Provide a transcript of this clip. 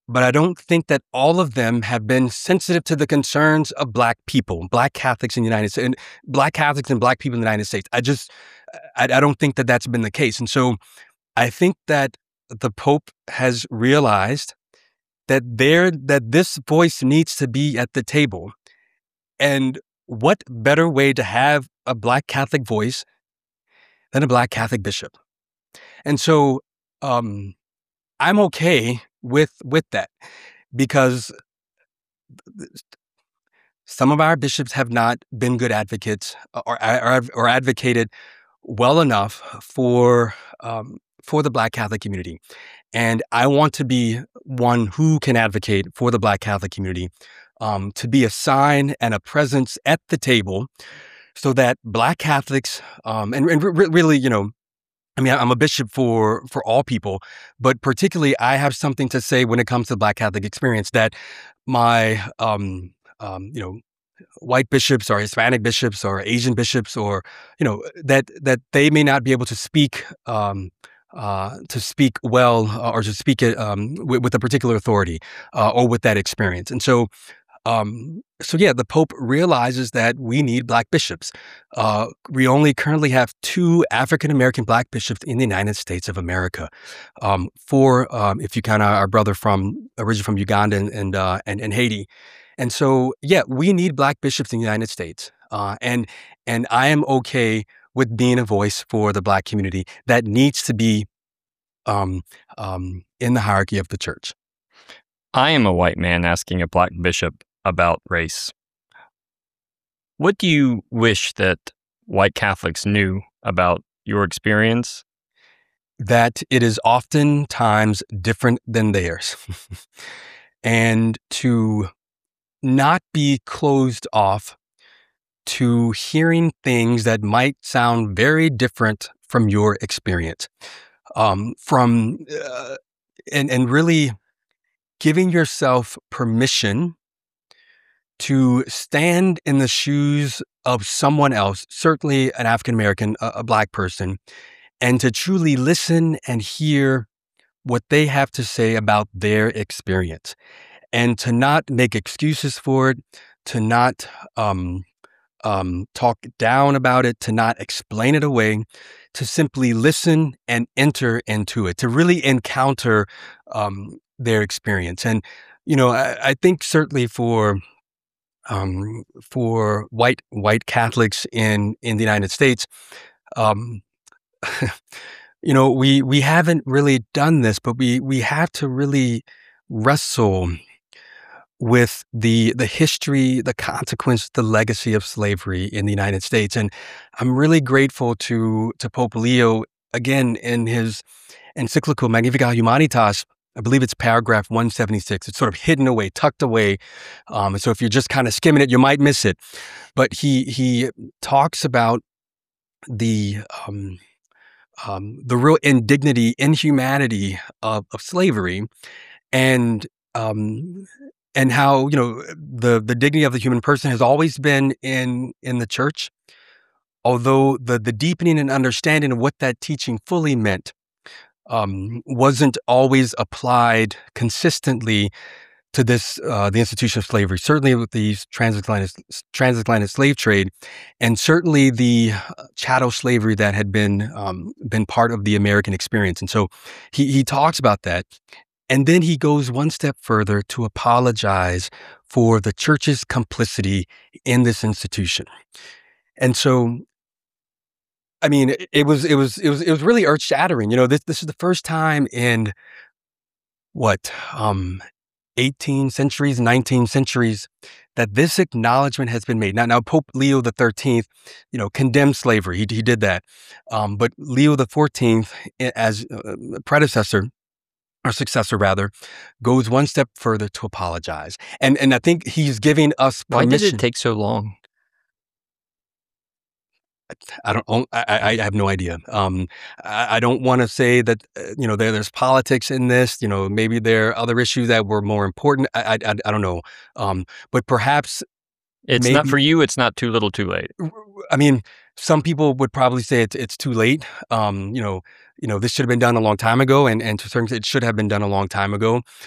but I don't think that all of them have been sensitive to the concerns of Black people, Black Catholics in the United States, and Black Catholics and Black people in the United States. I don't think that that's been the case. And so I think that the Pope has realized that this voice needs to be at the table. And what better way to have a Black Catholic voice than a Black Catholic bishop? And so I'm okay with that, because some of our bishops have not been good advocates, or advocated well enough for the Black Catholic community. And I want to be one who can advocate for the Black Catholic community, to be a sign and a presence at the table, so that Black Catholics, really, I mean, I'm a bishop for all people, but particularly I have something to say when it comes to the Black Catholic experience, that my, white bishops or Hispanic bishops or Asian bishops, or, that they may not be able to speak, well, or to speak it, with a particular authority, or with that experience. And so yeah, the Pope realizes that we need Black bishops. We only currently have 2 African American Black bishops in the United States of America. 4, if you count our brother originally from Uganda and Haiti. And so yeah, we need Black bishops in the United States. And I am okay with being a voice for the Black community that needs to be in the hierarchy of the church. I am a white man asking a Black bishop about race. What do you wish that white Catholics knew about your experience? That it is oftentimes different than theirs. And to not be closed off to hearing things that might sound very different from your experience. And really giving yourself permission to stand in the shoes of someone else, certainly an African American, a Black person, and to truly listen and hear what they have to say about their experience, and to not make excuses for it, to not talk down about it, to not explain it away, to simply listen and enter into it, to really encounter their experience. And I think certainly for white Catholics in the United States, we haven't really done this, but we have to really wrestle with the history, the consequence, the legacy of slavery in the United States. And I'm really grateful to Pope Leo, again, in his encyclical Magnificat Humanitas. I believe it's paragraph 176. It's sort of hidden away, tucked away. And so if you're just kind of skimming it, you might miss it. But he talks about the real indignity, inhumanity of slavery, and how the dignity of the human person has always been in the church, although the deepening and understanding of what that teaching fully meant wasn't always applied consistently to the institution of slavery. Certainly with the transatlantic slave trade, and certainly the chattel slavery that had been part of the American experience. And so he talks about that. And then he goes one step further to apologize for the church's complicity in this institution. And so, I mean, it was really earth shattering. This is the first time in 18 centuries, 19 centuries, that this acknowledgement has been made. Now Pope Leo the 13th, condemned slavery. He did that. But Leo the 14th, as predecessor, or successor rather, goes one step further to apologize. And I think he's giving us permission. Why did it take so long? I have no idea. I don't want to say that, there's politics in this, maybe there are other issues that were more important. I don't know. But perhaps it's not for you. It's not too little too late. I mean, some people would probably say it's too late. This should have been done a long time ago, and to a certain extent, it should have been done a long time ago.